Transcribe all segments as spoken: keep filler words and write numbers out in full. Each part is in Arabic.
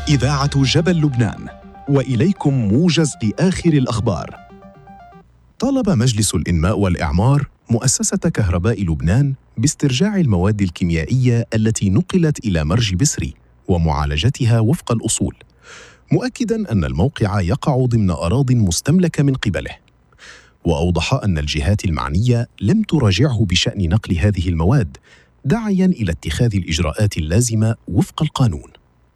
إذاعة جبل لبنان، وإليكم موجز لآخر الأخبار. طالب مجلس الإنماء والإعمار مؤسسة كهرباء لبنان باسترجاع المواد الكيميائية التي نقلت إلى مرج بسري ومعالجتها وفق الأصول، مؤكداً أن الموقع يقع ضمن أراضٍ مستملكة من قبله. وأوضح أن الجهات المعنية لم تراجعه بشأن نقل هذه المواد، داعياً إلى اتخاذ الإجراءات اللازمة وفق القانون.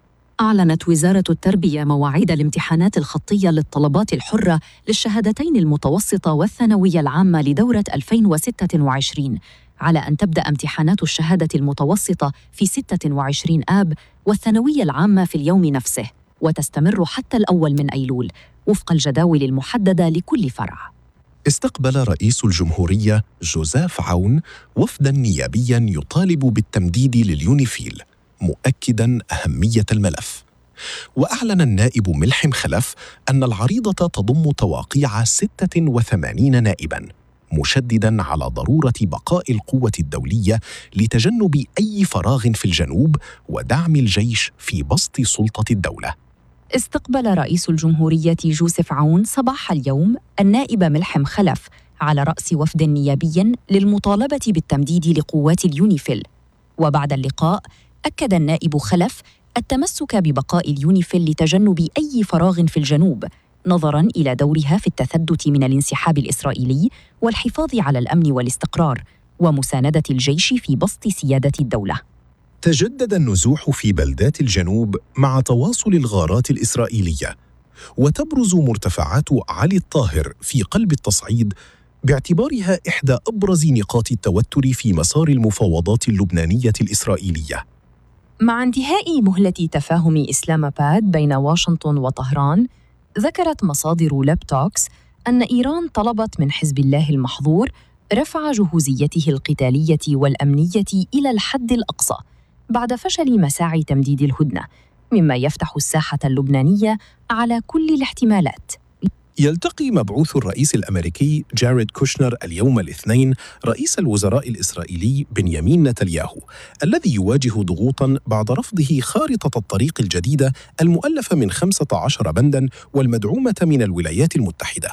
أعلنت وزارة التربية مواعيد الامتحانات الخطية للطلبات الحرة للشهادتين المتوسطة والثانوية العامة لدورة ألفين وستة وعشرين، على أن تبدأ امتحانات الشهادة المتوسطة في ستة وعشرين آب والثانوية العامة في اليوم نفسه، وتستمر حتى الأول من أيلول وفق الجداول المحددة لكل فرع. استقبل رئيس الجمهورية جوزيف عون وفداً نيابياً يطالب بالتمديد لليونيفيل، مؤكداً أهمية الملف. وأعلن النائب ملحم خلف أن العريضة تضم تواقيع ستة وثمانين نائباً، مشدداً على ضرورة بقاء القوة الدولية لتجنب أي فراغ في الجنوب ودعم الجيش في بسط سلطة الدولة. استقبل رئيس الجمهورية جوزيف عون صباح اليوم النائب ملحم خلف على رأس وفد نيابي للمطالبة بالتمديد لقوات اليونيفيل. وبعد اللقاء أكد النائب خلف التمسك ببقاء اليونيفيل لتجنب أي فراغ في الجنوب، نظراً إلى دورها في التثبت من الانسحاب الإسرائيلي والحفاظ على الأمن والاستقرار ومساندة الجيش في بسط سيادة الدولة. تجدد النزوح في بلدات الجنوب مع تواصل الغارات الإسرائيلية، وتبرز مرتفعات علي الطاهر في قلب التصعيد باعتبارها إحدى أبرز نقاط التوتر في مسار المفاوضات اللبنانية الإسرائيلية. مع انتهاء مهلة تفاهم إسلام آباد بين واشنطن وطهران، ذكرت مصادر لابتوكس أن إيران طلبت من حزب الله المحظور رفع جهوزيته القتالية والأمنية إلى الحد الأقصى بعد فشل مساعي تمديد الهدنة، مما يفتح الساحة اللبنانية على كل الاحتمالات. يلتقي مبعوث الرئيس الأمريكي جاريد كوشنر اليوم الاثنين رئيس الوزراء الإسرائيلي بنيامين نتنياهو، الذي يواجه ضغوطاً بعد رفضه خارطة الطريق الجديدة المؤلفة من خمسة عشر بنداً والمدعومة من الولايات المتحدة.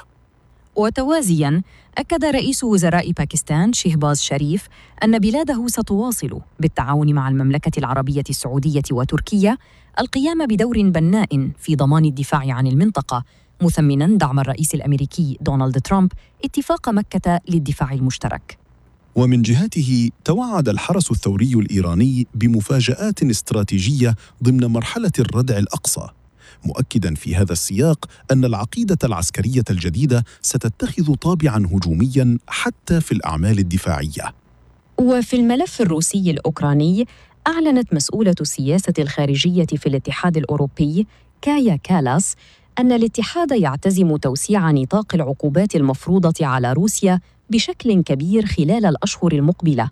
وتوازياً أكد رئيس وزراء باكستان شهباز شريف أن بلاده ستواصل بالتعاون مع المملكة العربية السعودية وتركيا القيام بدور بناء في ضمان الدفاع عن المنطقة، مثمناً دعم الرئيس الأمريكي دونالد ترامب اتفاق مكة للدفاع المشترك. ومن جهته توعد الحرس الثوري الإيراني بمفاجآت استراتيجية ضمن مرحلة الردع الأقصى، مؤكداً في هذا السياق أن العقيدة العسكرية الجديدة ستتخذ طابعاً هجومياً حتى في الأعمال الدفاعية. وفي الملف الروسي الأوكراني، أعلنت مسؤولة السياسة الخارجية في الاتحاد الأوروبي كايا كالاس أن الاتحاد يعتزم توسيع نطاق العقوبات المفروضة على روسيا بشكل كبير خلال الأشهر المقبلة.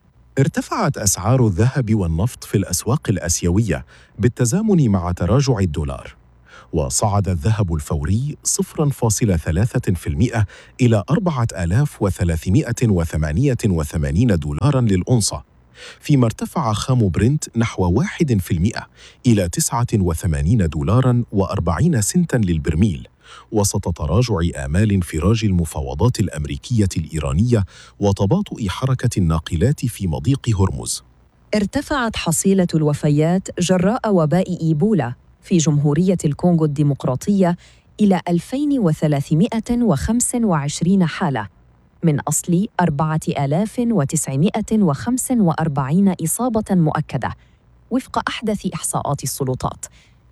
ارتفعت أسعار الذهب والنفط في الأسواق الآسيوية بالتزامن مع تراجع الدولار، وصعد الذهب الفوري صفر فاصلة ثلاثة بالمئة إلى أربعة آلاف وثلاثمائة وثمانية وثمانين دولاراً للأونصة، فيما ارتفع خام برنت نحو واحد بالمئة إلى تسعة وثمانين دولاراً وأربعين سنتاً للبرميل، وسط تراجع آمال انفراج المفاوضات الأمريكية الإيرانية وتباطؤ حركة الناقلات في مضيق هرمز. ارتفعت حصيلة الوفيات جراء وباء إيبولا في جمهورية الكونغو الديمقراطية إلى ألفين وثلاثمائة وخمسة وعشرين حالة، من أصل أربعة آلاف وتسعمائة وخمسة وأربعين إصابة مؤكدة وفق أحدث إحصاءات السلطات،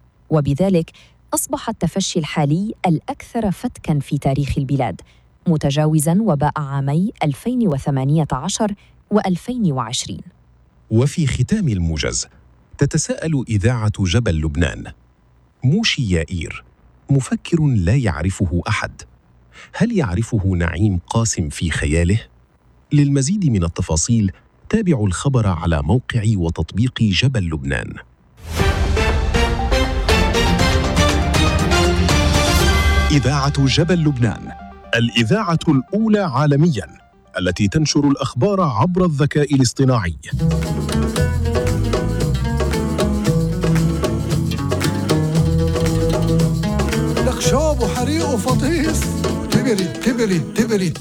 وبذلك أصبح التفشي الحالي الأكثر فتكاً في تاريخ البلاد، متجاوزاً وباء عامي ألفين وثمانية عشر وألفين وعشرين. وفي ختام الموجز، تتساءل إذاعة جبل لبنان: موشي يائير مفكر لا يعرفه أحد، هل يعرفه نعيم قاسم في خياله؟ للمزيد من التفاصيل تابعوا الخبر على موقع وتطبيق جبل لبنان. إذاعة جبل لبنان، الإذاعة الأولى عالمياً التي تنشر الأخبار عبر الذكاء الاصطناعي. شوب وحريق وفطيس. تبرد تبرد تبرد